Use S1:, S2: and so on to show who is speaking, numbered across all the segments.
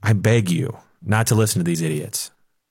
S1: I beg you not to listen to these idiots.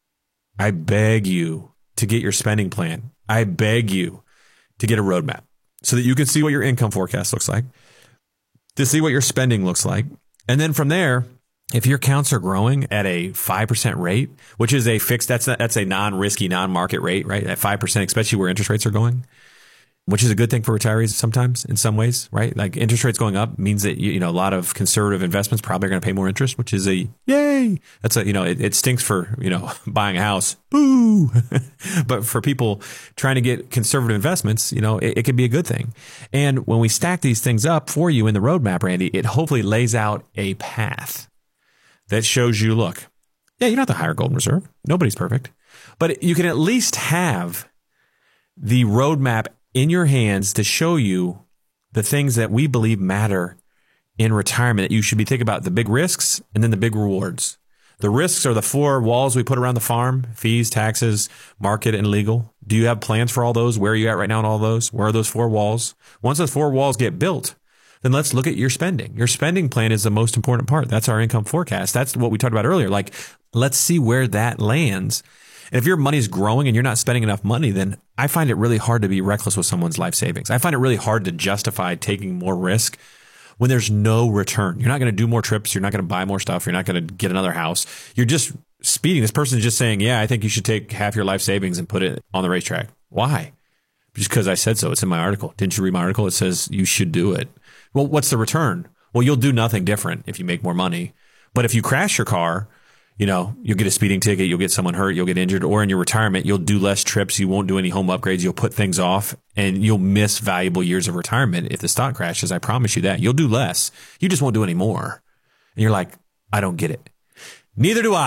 S1: I beg you to get your spending plan. I beg you to get a roadmap so that you can see what your income forecast looks like, to see what your spending looks like. And then from there, if your accounts are growing at a 5% rate, which is a fixed, that's a non-risky, non-market rate, right? At 5%, especially where interest rates are going, which is a good thing for retirees sometimes in some ways, right? Like interest rates going up means that, a lot of conservative investments probably are going to pay more interest, which is a yay. That's it stinks for, buying a house. Boo. But for people trying to get conservative investments, it can be a good thing. And when we stack these things up for you in the roadmap, Randy, it hopefully lays out a path that shows you, look, yeah, you don't have to hire Golden Reserve. Nobody's perfect. But you can at least have the roadmap in your hands to show you the things that we believe matter in retirement, that you should be thinking about, the big risks and then the big rewards. The risks are the four walls we put around the farm: fees, taxes, market, and legal. Do you have plans for all those? Where are you at right now in all those? Where are those four walls? Once those four walls get built, then let's look at your spending. Your spending plan is the most important part. That's our income forecast. That's what we talked about earlier. Like, let's see where that lands. And if your money's growing and you're not spending enough money, then I find it really hard to be reckless with someone's life savings. I find it really hard to justify taking more risk when there's no return. You're not going to do more trips. You're not going to buy more stuff. You're not going to get another house. You're just speeding. This person is just saying, yeah, I think you should take half your life savings and put it on the racetrack. Why? Just because I said so. It's in my article. Didn't you read my article? It says you should do it. Well, what's the return? Well, you'll do nothing different if you make more money. But if you crash your car, you'll get a speeding ticket, you'll get someone hurt, you'll get injured, or in your retirement, you'll do less trips, you won't do any home upgrades, you'll put things off, and you'll miss valuable years of retirement if the stock crashes. I promise you that. You'll do less. You just won't do any more. And you're like, I don't get it. Neither do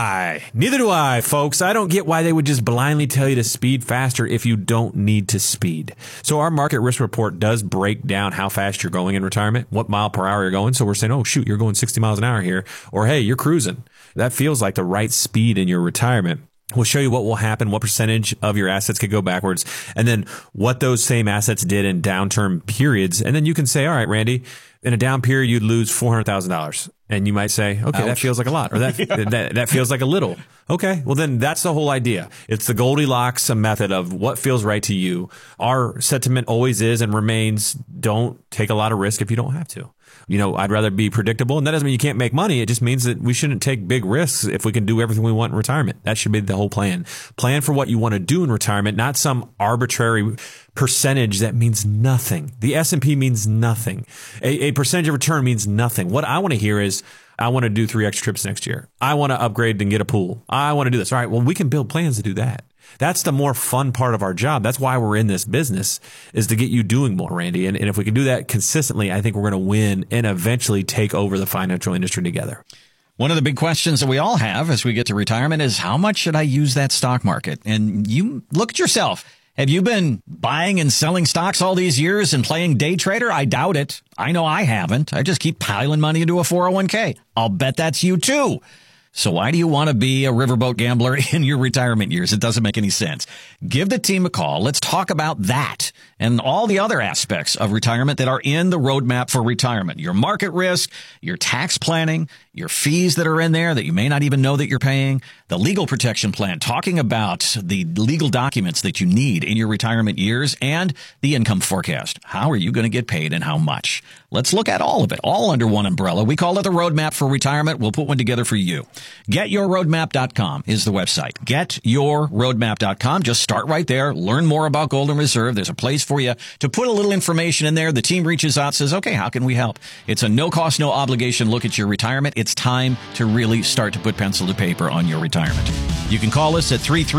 S1: I, folks. I don't get why they would just blindly tell you to speed faster if you don't need to speed. So our market risk report does break down how fast you're going in retirement, what mile per hour you're going. So we're saying, oh, shoot, you're going 60 miles an hour here. Or, hey, you're cruising. That feels like the right speed in your retirement. We'll show you what will happen, what percentage of your assets could go backwards, and then what those same assets did in downturn periods. And then you can say, all right, Randy, in a down period, you'd lose $400,000. And you might say, okay, ouch, that feels like a lot, or that feels like a little. Okay, well then that's the whole idea. It's the Goldilocks method of what feels right to you. Our sentiment always is and remains, don't take a lot of risk if you don't have to. I'd rather be predictable. And that doesn't mean you can't make money. It just means that we shouldn't take big risks if we can do everything we want in retirement. That should be the whole plan. Plan for what you want to do in retirement, not some arbitrary percentage that means nothing. The S&P means nothing. A percentage of return means nothing. What I want to hear is, I want to do 3 extra trips next year. I want to upgrade and get a pool. I want to do this. All right, well, we can build plans to do that. That's the more fun part of our job. That's why we're in this business, is to get you doing more, Randy. And if we can do that consistently, I think we're going to win and eventually take over the financial industry together.
S2: One of the big questions that we all have as we get to retirement is, how much should I use that stock market? And you look at yourself. Have you been buying and selling stocks all these years and playing day trader? I doubt it. I know I haven't. I just keep piling money into a 401k. I'll bet that's you too. So why do you want to be a riverboat gambler in your retirement years? It doesn't make any sense. Give the team a call. Let's talk about that and all the other aspects of retirement that are in the roadmap for retirement. Your market risk, your tax planning, your fees that are in there that you may not even know that you're paying, the legal protection plan, talking about the legal documents that you need in your retirement years, and the income forecast. How are you going to get paid and how much? Let's look at all of it, all under one umbrella. We call it the Roadmap for Retirement. We'll put one together for you. GetYourRoadmap.com is the website. GetYourRoadmap.com. Just start right there. Learn more about Golden Reserve. There's a place for you to put a little information in there. The team reaches out, says, okay, how can we help? It's a no cost, no obligation look at your retirement. It's time to really start to put pencil to paper on your retirement. You can call us at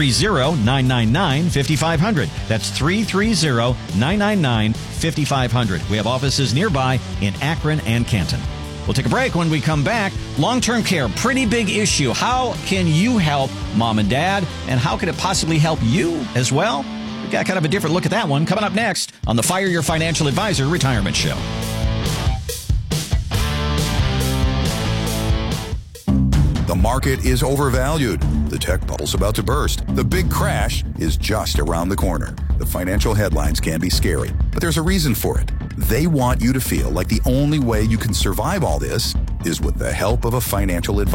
S2: 330-999-5500. That's 330-999-5500. We have offices nearby in Akron and Canton. We'll take a break. When we come back, long-term care, pretty big issue. How can you help mom and dad? And how could it possibly help you as well? We've got kind of a different look at that one coming up next on the Fire Your Financial Advisor Retirement Show.
S3: The market is overvalued. The tech bubble's about to burst. The big crash is just around the corner. The financial headlines can be scary, but there's a reason for it. They want you to feel like the only way you can survive all this is with the help of a financial advisor.